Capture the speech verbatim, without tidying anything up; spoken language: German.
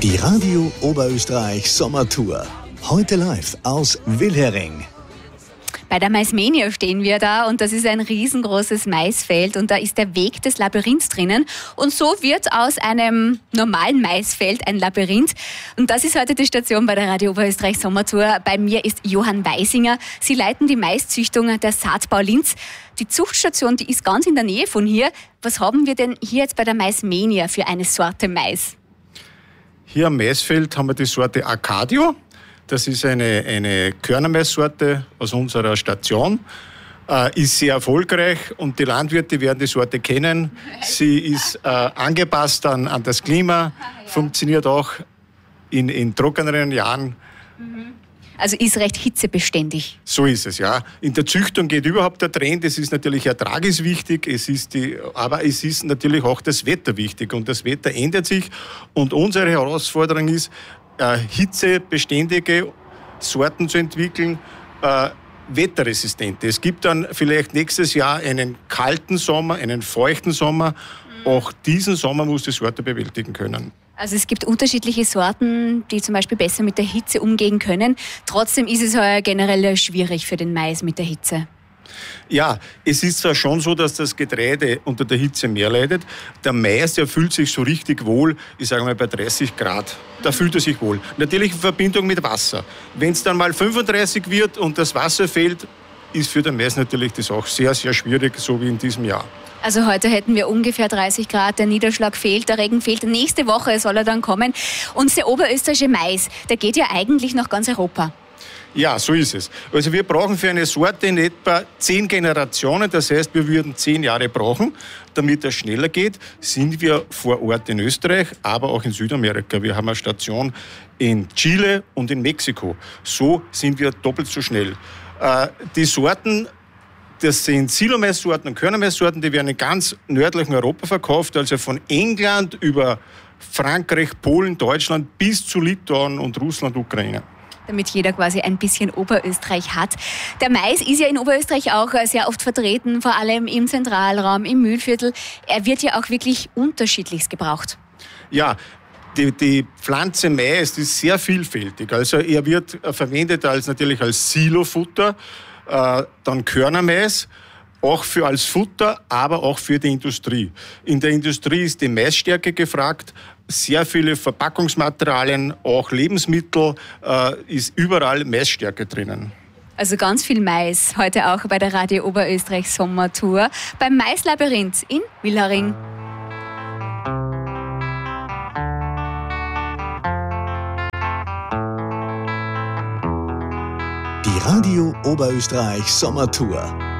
Die Radio Oberösterreich Sommertour. Heute live aus Wilhering. Bei der Maismania stehen wir da und das ist ein riesengroßes Maisfeld und da ist der Weg des Labyrinths drinnen und so wird aus einem normalen Maisfeld ein Labyrinth und das ist heute die Station bei der Radio Oberösterreich Sommertour. Bei mir ist Johann Weisinger. Sie leiten die Maiszüchtung der Saatbau Linz. Die Zuchtstation, die ist ganz in der Nähe von hier. Was haben wir denn hier jetzt bei der Maismania für eine Sorte Mais? Hier am Maisfeld haben wir die Sorte Arcadio. Das ist eine, eine Körnermaissorte aus unserer Station. Äh, ist sehr erfolgreich und die Landwirte werden die Sorte kennen. Sie ist äh, angepasst an, an das Klima, funktioniert auch in, in trockeneren Jahren. Also ist recht hitzebeständig. So ist es, ja. In der Züchtung geht überhaupt der Trend. Es ist natürlich Ertrag ist wichtig, es ist die, aber es ist natürlich auch das Wetter wichtig. Und das Wetter ändert sich. Und unsere Herausforderung ist, äh, hitzebeständige Sorten zu entwickeln, äh, wetterresistente. Es gibt dann vielleicht nächstes Jahr einen kalten Sommer, einen feuchten Sommer. Mhm. Auch diesen Sommer muss die Sorte bewältigen können. Also es gibt unterschiedliche Sorten, die zum Beispiel besser mit der Hitze umgehen können. Trotzdem ist es heuer generell schwierig für den Mais mit der Hitze. Ja, es ist zwar schon so, dass das Getreide unter der Hitze mehr leidet. Der Mais, der fühlt sich so richtig wohl, ich sage mal bei dreißig Grad. Da fühlt er sich wohl. Natürlich in Verbindung mit Wasser. Wenn es dann mal fünfunddreißig wird und das Wasser fehlt, ist für den Mais natürlich das auch sehr, sehr schwierig, so wie in diesem Jahr. Also heute hätten wir ungefähr dreißig Grad, der Niederschlag fehlt, der Regen fehlt. Nächste Woche soll er dann kommen. Und der oberösterreichische Mais, der geht ja eigentlich nach ganz Europa. Ja, so ist es. Also wir brauchen für eine Sorte in etwa zehn Generationen. Das heißt, wir würden zehn Jahre brauchen. Damit das schneller geht, sind wir vor Ort in Österreich, aber auch in Südamerika. Wir haben eine Station in Chile und in Mexiko. So sind wir doppelt so schnell. Die Sorten, das sind Silomais-Sorten und Körnermais-Sorten, die werden in ganz nördlichen Europa verkauft, also von England über Frankreich, Polen, Deutschland bis zu Litauen und Russland, Ukraine. Damit jeder quasi ein bisschen Oberösterreich hat. Der Mais ist ja in Oberösterreich auch sehr oft vertreten, vor allem im Zentralraum, im Mühlviertel. Er wird ja auch wirklich unterschiedlichst gebraucht. Ja, die, die Pflanze Mais die ist sehr vielfältig. Also er wird verwendet als natürlich als Silofutter, äh, dann Körnermais, auch für als Futter, aber auch für die Industrie. In der Industrie ist die Maisstärke gefragt. Sehr viele Verpackungsmaterialien, auch Lebensmittel, äh, ist überall Maisstärke drinnen. Also ganz viel Mais, heute auch bei der Radio Oberösterreich Sommertour beim Maislabyrinth in Wilhering. Die Radio Oberösterreich Sommertour.